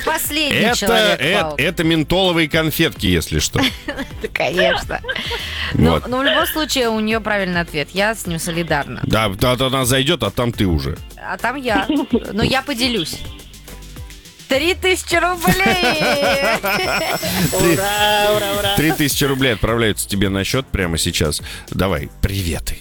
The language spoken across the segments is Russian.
последний человек-паук. Это ментоловые конфетки, если что. Да, конечно. Но в любом случае у нее правильный ответ. Я с ним солидарна. Да, она зайдет, а там ты уже. А там я. Но я поделюсь. 3000 рублей! Ура, ура, ура. 3000 рублей отправляются тебе на счет прямо сейчас. Давай, приветы.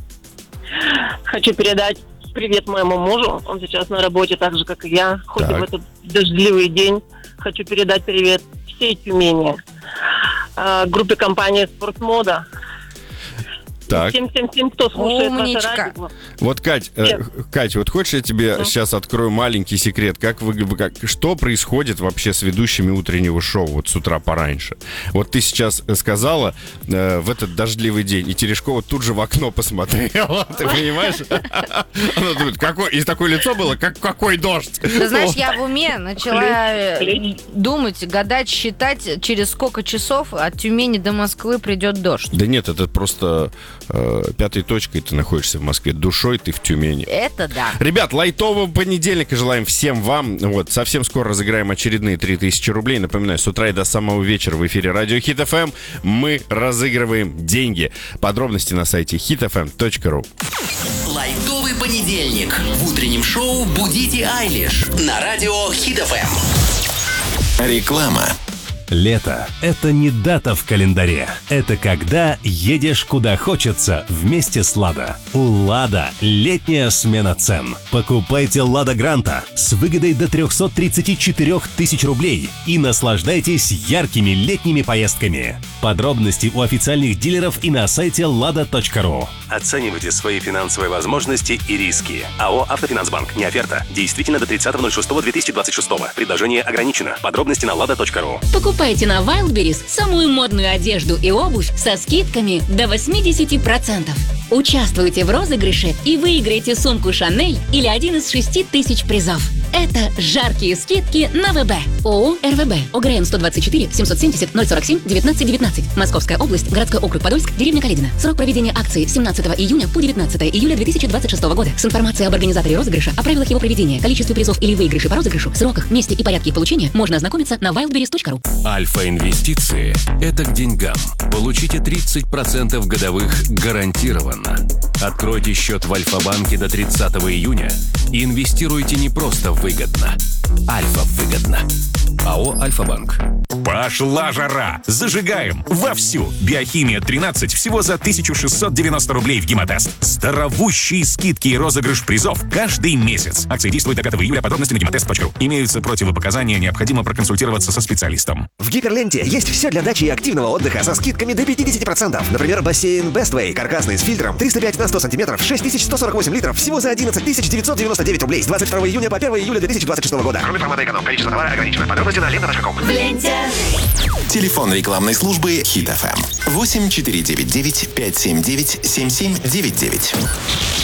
Хочу передать привет моему мужу. Он сейчас на работе так же, как и я. Хоть и в этот дождливый день. Хочу передать привет всей Тюмени. Группе компании «Спортмода». Так. Всем, кто слушает наше радио. Вот, Кать, вот хочешь, я тебе сейчас открою маленький секрет? Что происходит вообще с ведущими утреннего шоу вот с утра пораньше? Вот ты сейчас сказала в этот дождливый день, и Терешкова тут же в окно посмотрела, ты понимаешь? Она думает, и такое лицо было, какой дождь? Ты знаешь, я в уме начала думать, гадать, считать, через сколько часов от Тюмени до Москвы придет дождь. Да нет, это просто... пятой точкой ты находишься в Москве, душой ты в Тюмени. Это да. Ребят, лайтового понедельника желаем всем вам. Вот, совсем скоро разыграем очередные 3000 рублей. Напоминаю, с утра и до самого вечера в эфире Радио Хит ФМ мы разыгрываем деньги. Подробности на сайте hitfm.ru. Лайтовый понедельник. В утреннем шоу «Будите Айлиш» на Радио Хит ФМ. Реклама. Лето – это не дата в календаре. Это когда едешь куда хочется вместе с «Лада». У «Лада» летняя смена цен. Покупайте «Лада Гранта» с выгодой до 334 тысяч рублей и наслаждайтесь яркими летними поездками. Подробности у официальных дилеров и на сайте lada.ru. Оценивайте свои финансовые возможности и риски. АО «Автофинансбанк». Не оферта. Действительно до 30.06.2026. Предложение ограничено. Подробности на lada.ru. Покупайте на Wildberries самую модную одежду и обувь со скидками до 80%. Участвуйте в розыгрыше и выиграйте сумку «Шанель» или один из 6000 призов. Это жаркие скидки на ВБ. ООО «РВБ». ОГРН 124 770 047 1919. Московская область, городской округ Подольск, деревня Каледино. Срок проведения акции с 17 июня по 19 июля 2026 года. С информацией об организаторе розыгрыша, о правилах его проведения, количестве призов или выигрышей по розыгрышу, сроках, месте и порядке их получения можно ознакомиться на wildberries.ru. Альфа-инвестиции – это к деньгам. Получите 30% годовых гарантированно. Откройте счет в Альфа-банке до 30 июня и инвестируйте не просто выгодно. Альфа-выгодно. АО «Альфа-банк». Пошла жара! Зажигаем! Вовсю! Биохимия-13 всего за 1690 рублей в Гемотест. Здоровущие скидки и розыгрыш призов каждый месяц. Акция действует до 5 июля. Подробности на gematest.ru. Имеются противопоказания, необходимо проконсультироваться со специалистом. В Гиперленте есть все для дачи и активного отдыха со скидками до 50%. Например, бассейн Bestway, каркасный с фильтром, 305 на 100 сантиметров, 6148 литров, всего за 11 999 рублей с 22 июня по 1 июля 2026 года. Кроме формата эконом, количество товара ограничено. Подробности на lenta.com. В ленте. Телефон рекламной службы Хит ФМ 8499 579 7799.